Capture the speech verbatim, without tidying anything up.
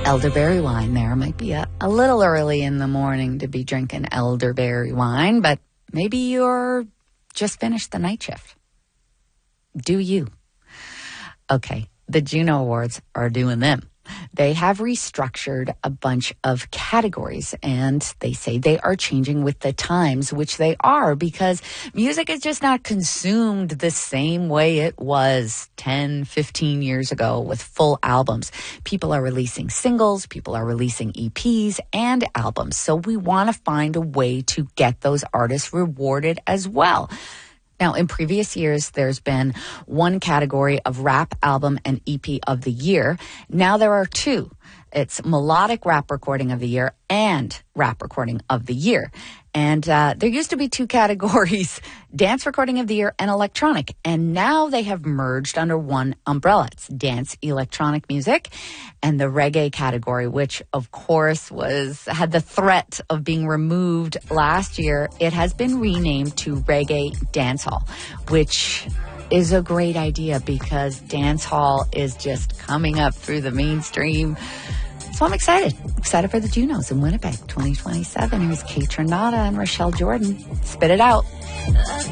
elderberry wine there. Might be a, a little early in the morning to be drinking elderberry wine, but maybe you're just finished the night shift. Do you? Okay, the Juno Awards are doing them. They have restructured a bunch of categories, and they say they are changing with the times, which they are, because music is just not consumed the same way it was ten, fifteen years ago with full albums. People are releasing singles, people are releasing E Ps and albums. So we want to find a way to get those artists rewarded as well. Now, in previous years, there's been one category of rap album and E P of the year. Now there are two. It's melodic rap recording of the year and rap recording of the year. And uh, there used to be two categories, dance recording of the year and electronic. And now they have merged under one umbrella. It's dance electronic music and the reggae category, which of course was had the threat of being removed last year. It has been renamed to Reggae Dancehall, which is a great idea because dancehall is just coming up through the mainstream. So I'm excited. Excited for the Junos in Winnipeg twenty twenty-seven. Here's Kate Trinata and Rochelle Jordan. Spit it out.